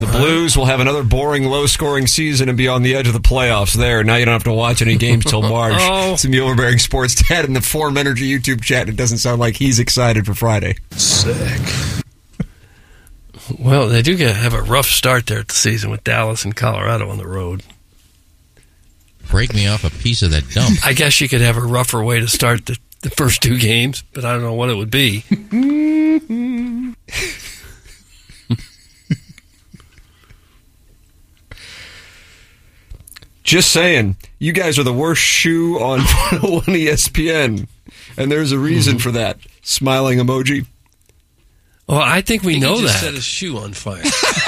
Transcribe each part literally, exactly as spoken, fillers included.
The Blues will have another boring, low-scoring season and be on the edge of the playoffs there. Now you don't have to watch any games till March. Oh. It's the Overbearing Sports Dad in the Form Energy YouTube chat. It doesn't sound like he's excited for Friday. Sick. Well, they do get, have a rough start there at the season with Dallas and Colorado on the road. Break me off a piece of that dump. I guess you could have a rougher way to start the, the first two games, but I don't know what it would be. Just saying, you guys are the worst shoe on one oh one E S P N, and there's a reason mm-hmm. for that. Smiling emoji. Well, I think we I think know he just that. set his shoe on fire.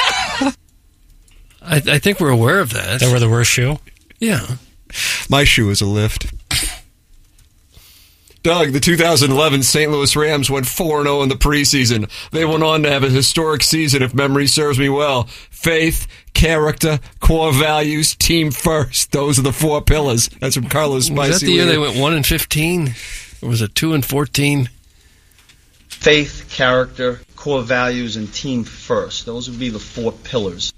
I, I think we're aware of that. That we're the worst shoe? Yeah. My shoe is a lift. Doug, the two thousand eleven Saint Louis Rams went four and oh in the preseason. They went on to have a historic season, if memory serves me well. Faith, character, core values, team first. Those are the four pillars. That's from Carlos Spicy. Was that the year they went one and fifteen? Or was it two and fourteen? Faith, character, core values, and team first. Those would be the four pillars.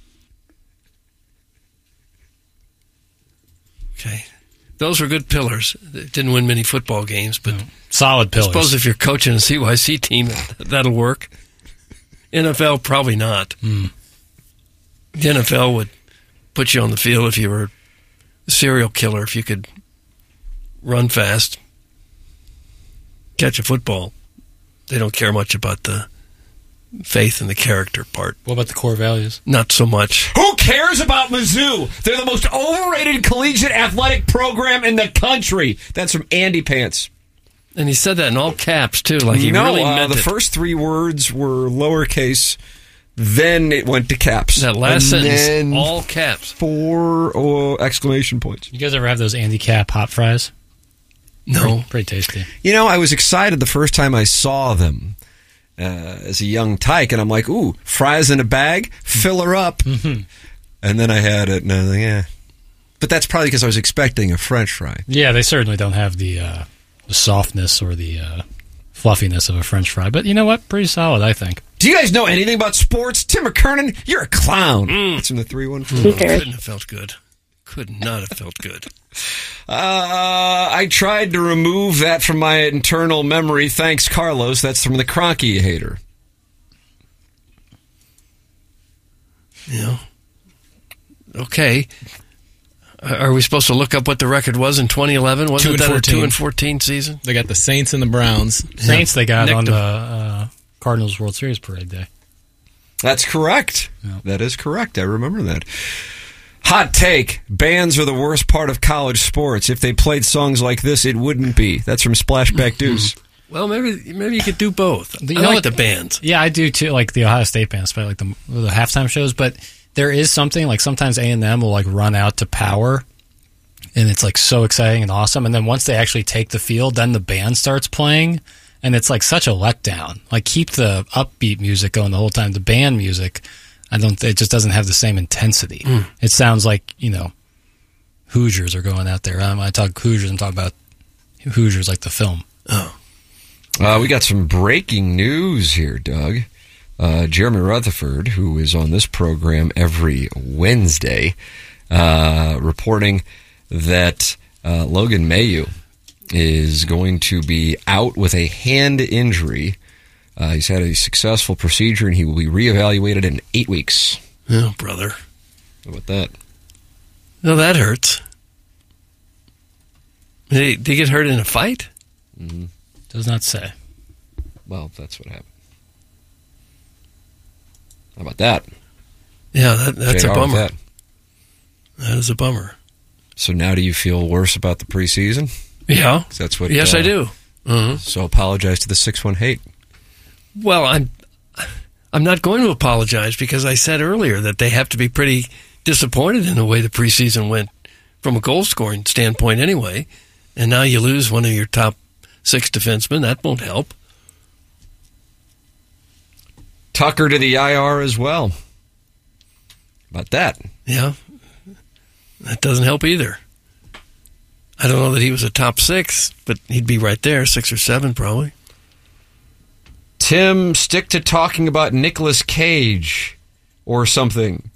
Okay. Those were good pillars. They didn't win many football games, but solid pillars. I suppose if you're coaching a C Y C team, that'll work. N F L, probably not. Mm. The N F L would put you on the field if you were a serial killer, if you could run fast, catch a football. They don't care much about the faith and the character part. What about the core values? Not so much. Who cares about Mizzou? They're the most overrated collegiate athletic program in the country. That's from Andy Pants. And he said that in all caps, too, like he no, really uh, meant the it. first three words were lowercase, then it went to caps. That last and sentence, then all caps. Four oh, exclamation points. You guys ever have those Andy Cap hot fries? No. Pretty, pretty tasty. You know, I was excited the first time I saw them. Uh, as a young tyke, and I'm like, ooh, fries in a bag, fill her up. Mm-hmm. And then I had it, and I was like, yeah. But that's probably because I was expecting a French fry. Yeah, they certainly don't have the, uh, the softness or the uh, fluffiness of a French fry. But you know what? Pretty solid, I think. Do you guys know anything about sports? Tim McKernan, you're a clown. Mm. It's from the three one four. Mm. Couldn't have felt good. Could not have felt good. Uh, I tried to remove that from my internal memory. Thanks, Carlos. That's from the Kroenke hater. Yeah. Okay. Are we supposed to look up what the record was in twenty eleven? Wasn't that a two and fourteen season? They got the Saints and the Browns. Saints they got Nicked on them. the uh, Cardinals World Series parade day. That's correct. Yeah. That is correct. I remember that. Hot take. Bands are the worst part of college sports. If they played songs like this, it wouldn't be. That's from Splashback Deuce. Well, maybe maybe you could do both. You I know like what? the bands. Yeah, I do too, like the Ohio State bands, especially like the, the halftime shows. But there is something, like sometimes A and M will like run out to power, and it's like so exciting and awesome. And then once they actually take the field, then the band starts playing, and it's like such a letdown. Like keep the upbeat music going the whole time. The band music, I don't. It just doesn't have the same intensity. Mm. It sounds like, you know, Hoosiers are going out there. Um, I talk Hoosiers. I'm talking about Hoosiers like the film. Oh. Uh, we got some breaking news here, Doug. Uh, Jeremy Rutherford, who is on this program every Wednesday, uh, reporting that uh, Logan Mailloux is going to be out with a hand injury. Uh, he's had a successful procedure, and he will be reevaluated in eight weeks. Oh, brother. How about that? No, that hurts. Did he, did he get hurt in a fight? Mm-hmm. Does not say. Well, that's what happened. How about that? Yeah, that, that's J R a bummer. That. that is a bummer. So now do you feel worse about the preseason? Yeah. 'Cause that's what. Yes, uh, I do. Uh-huh. So apologize to the six one hate. Well, I'm I'm not going to apologize because I said earlier that they have to be pretty disappointed in the way the preseason went from a goal-scoring standpoint anyway. And now you lose one of your top six defensemen. That won't help. Tucker to the I R as well. About that. Yeah. That doesn't help either. I don't know that he was a top six, but he'd be right there, six or seven probably. Tim, stick to talking about Nicolas Cage. or something